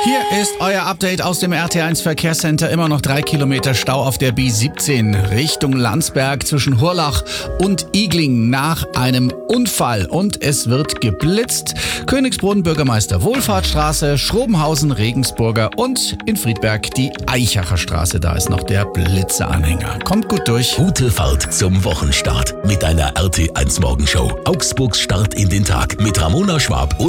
Hier ist euer Update aus dem RT1 Verkehrscenter. Immer noch 3 Kilometer Stau auf der B17 Richtung Landsberg zwischen Hurlach und Igling nach einem Unfall. Und es wird geblitzt. Königsbrunn, Bürgermeister Wohlfahrtsstraße, Schrobenhausen, Regensburger und in Friedberg die Eichacher Straße. Da ist noch der Blitzeanhänger. Kommt gut durch. Gute Fahrt zum Wochenstart mit einer RT1 Morgenshow. Augsburgs Start in den Tag mit Ramona Schwab und